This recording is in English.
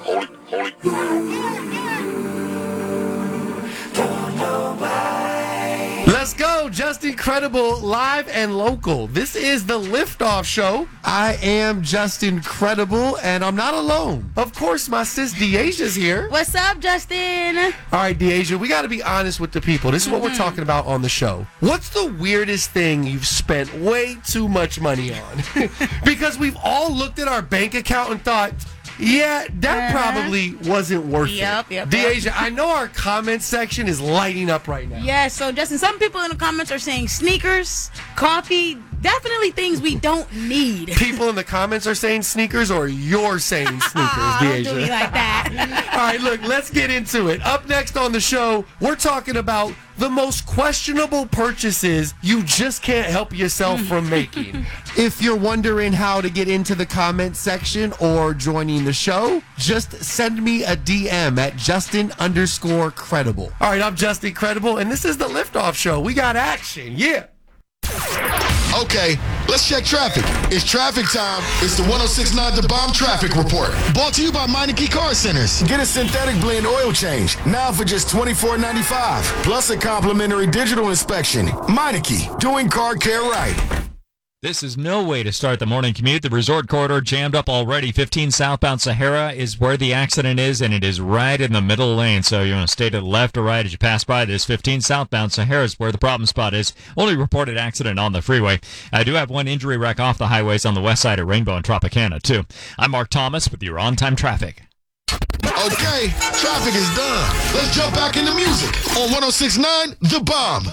Holy Let's go, Just Incredible, live and local. This is the Liftoff Show. I am Just Incredible, and I'm not alone. Of course, my sis Deaja's here. What's up, Justin? All right, Deaja, we got to be honest with the people. This is what we're talking about on the show. What's the weirdest thing you've spent way too much money on? Because we've all looked at our bank account and thought, yeah, that probably wasn't worth it. Deaja, I know our comment section is lighting up right now. Yeah, so Justin, some people in the comments are saying sneakers, coffee, definitely things we don't need. People in the comments are saying sneakers, or you're saying sneakers, Deaja? Don't do me like that. All right, look, let's get into it. Up next on the show, we're talking about the most questionable purchases you just can't help yourself from making. If you're wondering how to get into the comment section or joining the show, just send me a DM at Justin_credible. All right, I'm Justin Credible, and this is the Liftoff Show. We got action, yeah. Okay, let's check traffic. It's traffic time. It's the 106.9 The Bomb Traffic Report. Brought to you by Meineke Car Centers. Get a synthetic blend oil change now for just $24.95. Plus a complimentary digital inspection. Meineke, doing car care right. This is no way to start the morning commute. The resort corridor jammed up already. 15 southbound Sahara is where the accident is, and it is right in the middle lane. So you want to stay to the left or right as you pass by this. 15 southbound Sahara is where the problem spot is. Only reported accident on the freeway. I do have one injury wreck off the highways on the west side of Rainbow and Tropicana, too. I'm Mark Thomas with your on-time traffic. Okay, traffic is done. Let's jump back into music on 106.9 The Bomb.